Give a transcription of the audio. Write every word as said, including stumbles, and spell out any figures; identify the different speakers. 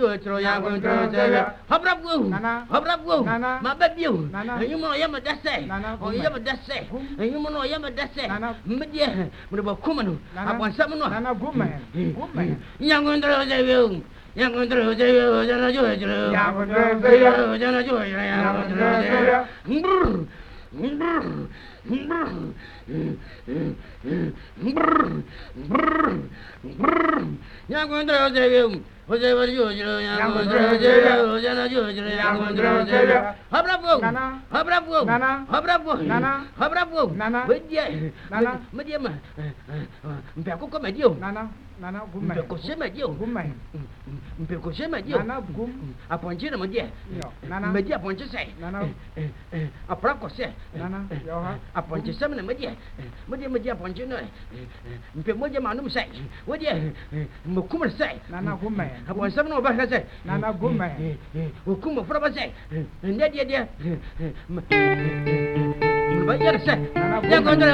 Speaker 1: hấp rắp gù hấp rắp gù mà bếp yêu nhưng mà em mà đắt xe em mà đắt xe nhưng mà nói em mà đắt xe mất gì mình bảo không mà nó à quan sát mà nó
Speaker 2: Nana Gumen, Gumen.
Speaker 1: yang con trâu dây yêu yang con trâu dây yêu cho nó chơi chơi
Speaker 2: Yang con trâu dây yêu
Speaker 1: cho nó chơi yang con trâu dây yêu yang con trâu dây yêu Jose Vario, yang contra Jero, Jana Jero, yang contra Jero. Habrapo, Habrapo, Habrapo, Habrapo,
Speaker 2: Nana,
Speaker 1: Media,
Speaker 2: Nana,
Speaker 1: Media, Mpeko como é dio?
Speaker 2: Nana, Nana, Gumen.
Speaker 1: Mpeko chama dio?
Speaker 2: Gumen.
Speaker 1: Mpeko chama dio?
Speaker 2: Nana, Gum.
Speaker 1: A ponte na media.
Speaker 2: Nana.
Speaker 1: Media ponte sai.
Speaker 2: Nana.
Speaker 1: A praco sai.
Speaker 2: Nana, Yoha.
Speaker 1: A ponte chama na media. Media media ponte no. Mpeko media manu sai. Media. Mukuma sai.
Speaker 2: Nana Gumen.
Speaker 1: Apa sama no bahasa saya?
Speaker 2: Nana Gumen.
Speaker 1: Hukum apa bahasa? Dia dia dia. Bayar saya. Yang kontrol